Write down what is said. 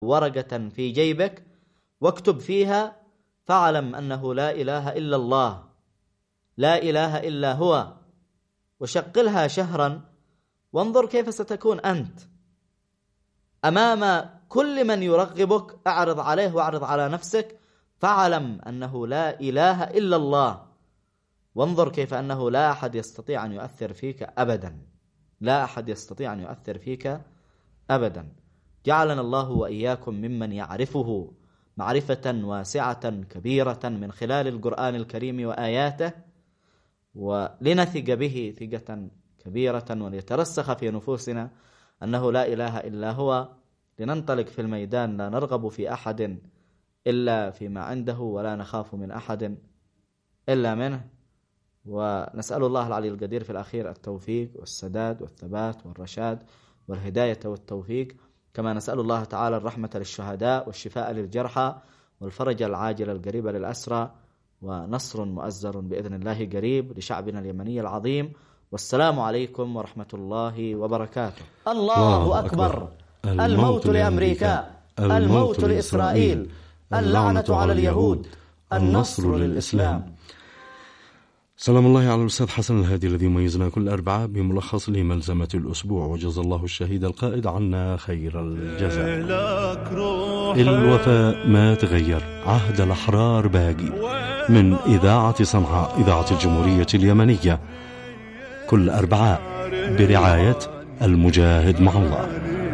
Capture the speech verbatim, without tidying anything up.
ورقة في جيبك واكتب فيها فاعلم أنه لا إله إلا الله، لا إله إلا هو، وشغلها شهرا وانظر كيف ستكون أنت أمام كل من يرغبك. أعرض عليه واعرض على نفسك فاعلم أنه لا إله إلا الله، وانظر كيف أنه لا أحد يستطيع أن يؤثر فيك أبدا، لا أحد يستطيع أن يؤثر فيك أبدا. جعلنا الله وإياكم ممن يعرفه معرفة واسعة كبيرة من خلال القرآن الكريم وآياته، ولنثق به ثقة كبيرة وليترسخ في نفوسنا أنه لا إله إلا هو، لننطلق في الميدان لا نرغب في أحد إلا فيما عنده ولا نخاف من أحد إلا منه. ونسأل الله العلي القدير في الأخير التوفيق والسداد والثبات والرشاد والهداية والتوفيق، كما نسأل الله تعالى الرحمة للشهداء والشفاء للجرحى والفرج العاجل القريب للأسرى، ونصر مؤزر بإذن الله قريب لشعبنا اليمني العظيم. والسلام عليكم ورحمة الله وبركاته. الله أكبر. الموت لأمريكا، الموت لإسرائيل، اللعنة على اليهود، النصر للإسلام. سلام الله على الأستاذ حسن الهادي الذي يميزنا كل أربعاء بملخص لملزمة الأسبوع، وجزا الله الشهيد القائد عنا خير الجزاء. الوفاء ما تغير، عهد الأحرار باقي. من إذاعة صنعاء، إذاعة الجمهورية اليمنية، كل أربعاء برعاية المجاهد مع الله.